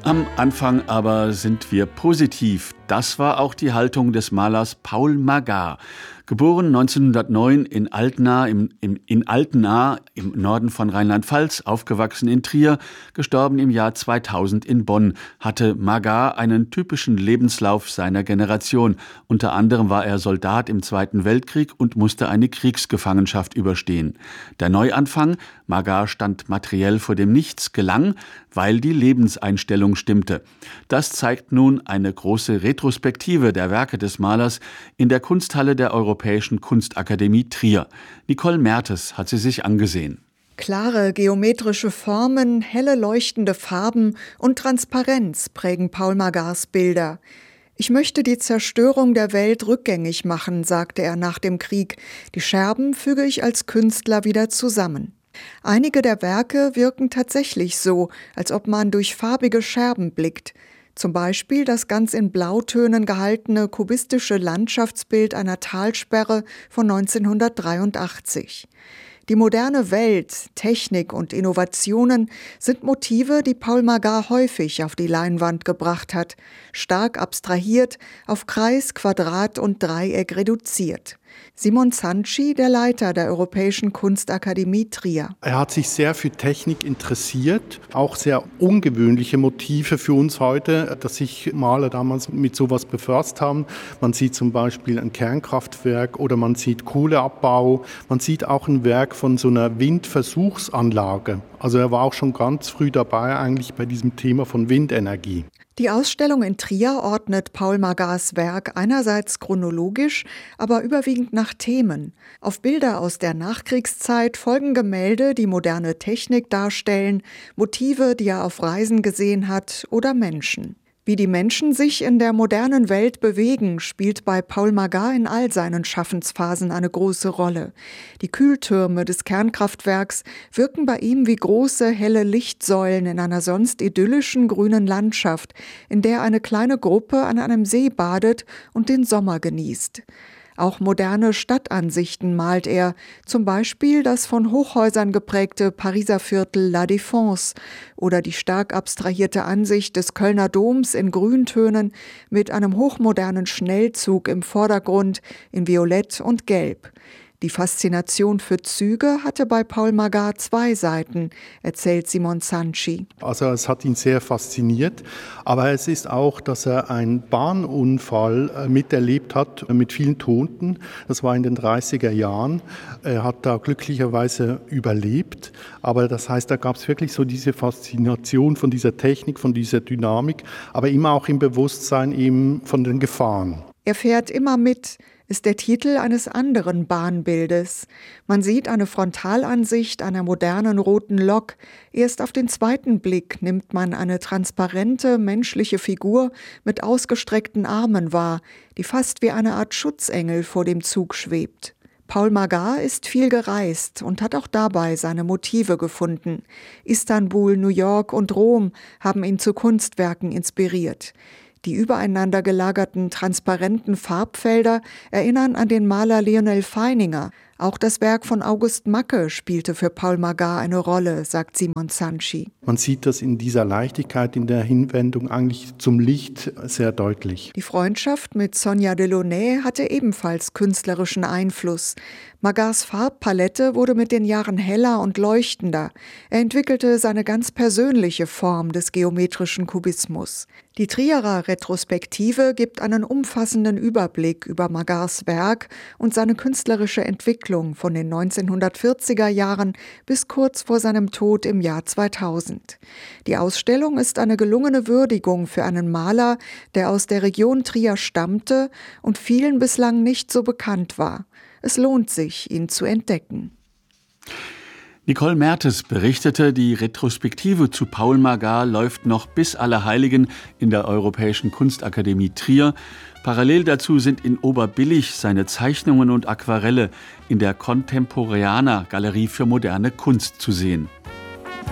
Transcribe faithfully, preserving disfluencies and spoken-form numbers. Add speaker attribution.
Speaker 1: Am Anfang aber sind wir positiv. Das war auch die Haltung des Malers Paul Margard. Geboren neunzehnhundertneun in Altena im, im, in Altena im Norden von Rheinland-Pfalz, aufgewachsen in Trier, gestorben im Jahr zweitausend in Bonn, hatte Margard einen typischen Lebenslauf seiner Generation. Unter anderem war er Soldat im Zweiten Weltkrieg und musste eine Kriegsgefangenschaft überstehen. Der Neuanfang, Margard stand materiell vor dem Nichts, gelang, weil die Lebenseinstellung stimmte. Das zeigt nun eine große Retrospektive der Werke des Malers in der Kunsthalle der Europäischen Kunstakademie Trier. Nicole Mertes hat sie sich angesehen.
Speaker 2: Klare geometrische Formen, helle leuchtende Farben und Transparenz prägen Paul Margards Bilder. Ich möchte die Zerstörung der Welt rückgängig machen, sagte er nach dem Krieg. Die Scherben füge ich als Künstler wieder zusammen. Einige der Werke wirken tatsächlich so, als ob man durch farbige Scherben blickt. Zum Beispiel das ganz in Blautönen gehaltene kubistische Landschaftsbild einer Talsperre von neunzehnhundertdreiundachtzig. Die moderne Welt, Technik und Innovationen sind Motive, die Paul Margard häufig auf die Leinwand gebracht hat, stark abstrahiert, auf Kreis, Quadrat und Dreieck reduziert. Simon Sanci, der Leiter der Europäischen Kunstakademie Trier.
Speaker 3: Er hat sich sehr für Technik interessiert, auch sehr ungewöhnliche Motive für uns heute, dass sich Maler damals mit sowas befasst haben. Man sieht zum Beispiel ein Kernkraftwerk oder man sieht Kohleabbau. Man sieht auch ein Werk von so einer Windversuchsanlage. Also er war auch schon ganz früh dabei eigentlich bei diesem Thema von Windenergie.
Speaker 2: Die Ausstellung in Trier ordnet Paul Margards Werk einerseits chronologisch, aber überwiegend nach Themen. Auf Bilder aus der Nachkriegszeit folgen Gemälde, die moderne Technik darstellen, Motive, die er auf Reisen gesehen hat, oder Menschen. Wie die Menschen sich in der modernen Welt bewegen, spielt bei Paul Margard in all seinen Schaffensphasen eine große Rolle. Die Kühltürme des Kernkraftwerks wirken bei ihm wie große, helle Lichtsäulen in einer sonst idyllischen grünen Landschaft, in der eine kleine Gruppe an einem See badet und den Sommer genießt. Auch moderne Stadtansichten malt er, zum Beispiel das von Hochhäusern geprägte Pariser Viertel La Défense oder die stark abstrahierte Ansicht des Kölner Doms in Grüntönen mit einem hochmodernen Schnellzug im Vordergrund in Violett und Gelb. Die Faszination für Züge hatte bei Paul Margard zwei Seiten, erzählt Simon Sanci.
Speaker 3: Also es hat ihn sehr fasziniert, aber es ist auch, dass er einen Bahnunfall miterlebt hat mit vielen Toten. Das war in den dreißiger Jahren. Er hat da glücklicherweise überlebt, aber das heißt, da gab es wirklich so diese Faszination von dieser Technik, von dieser Dynamik, aber immer auch im Bewusstsein eben von den Gefahren.
Speaker 2: Er fährt immer mit, ist der Titel eines anderen Bahnbildes. Man sieht eine Frontalansicht einer modernen roten Lok. Erst auf den zweiten Blick nimmt man eine transparente menschliche Figur mit ausgestreckten Armen wahr, die fast wie eine Art Schutzengel vor dem Zug schwebt. Paul Margard ist viel gereist und hat auch dabei seine Motive gefunden. Istanbul, New York und Rom haben ihn zu Kunstwerken inspiriert. Die übereinander gelagerten transparenten Farbfelder erinnern an den Maler Lionel Feininger. Auch das Werk von August Macke spielte für Paul Margard eine Rolle, sagt Simon Sanci.
Speaker 3: Man sieht das in dieser Leichtigkeit, in der Hinwendung eigentlich zum Licht sehr deutlich.
Speaker 2: Die Freundschaft mit Sonia Delaunay hatte ebenfalls künstlerischen Einfluss. Margards Farbpalette wurde mit den Jahren heller und leuchtender. Er entwickelte seine ganz persönliche Form des geometrischen Kubismus. Die Trierer Retrospektive gibt einen umfassenden Überblick über Margards Werk und seine künstlerische Entwicklung von den neunzehnhundertvierziger Jahren bis kurz vor seinem Tod im Jahr zweitausend. Die Ausstellung ist eine gelungene Würdigung für einen Maler, der aus der Region Trier stammte und vielen bislang nicht so bekannt war. Es lohnt sich, ihn zu entdecken.
Speaker 1: Nicole Mertes berichtete, die Retrospektive zu Paul Margard läuft noch bis Allerheiligen in der Europäischen Kunstakademie Trier. Parallel dazu sind in Oberbillich seine Zeichnungen und Aquarelle in der Contemporaneer Galerie für moderne Kunst zu sehen.